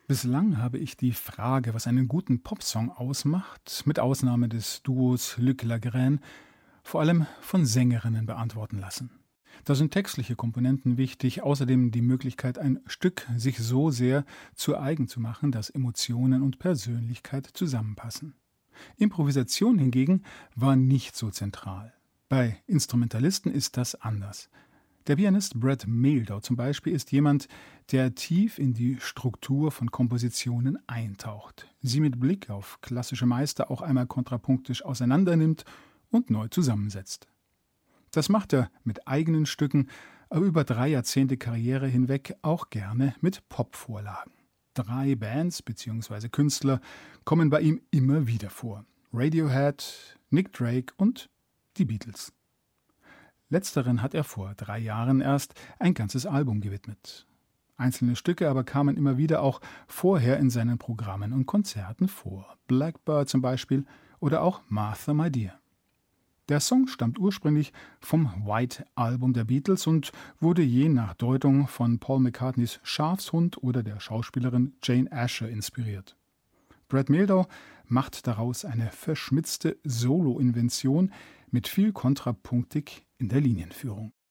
Bislang habe ich die Frage, was einen guten Popsong ausmacht, mit Ausnahme des Duos Luc Lagraine, vor allem von Sängerinnen beantworten lassen. Da sind textliche Komponenten wichtig, außerdem die Möglichkeit, ein Stück sich so sehr zu eigen zu machen, dass Emotionen und Persönlichkeit zusammenpassen. Improvisation hingegen war nicht so zentral. Bei Instrumentalisten ist das anders. Der Pianist Brad Mehldau zum Beispiel ist jemand, der tief in die Struktur von Kompositionen eintaucht, sie mit Blick auf klassische Meister auch einmal kontrapunktisch auseinandernimmt und neu zusammensetzt. Das macht er mit eigenen Stücken, aber über 3 Jahrzehnte Karriere hinweg auch gerne mit Popvorlagen. 3 Bands bzw. Künstler kommen bei ihm immer wieder vor: Radiohead, Nick Drake und die Beatles. Letzteren hat er vor 3 Jahren erst ein ganzes Album gewidmet. Einzelne Stücke aber kamen immer wieder auch vorher in seinen Programmen und Konzerten vor. Blackbird zum Beispiel oder auch Martha My Dear. Der Song stammt ursprünglich vom White Album der Beatles und wurde je nach Deutung von Paul McCartneys Schafshund oder der Schauspielerin Jane Asher inspiriert. Brad Mehldau macht daraus eine verschmitzte Solo-Invention mit viel Kontrapunktik in der Linienführung.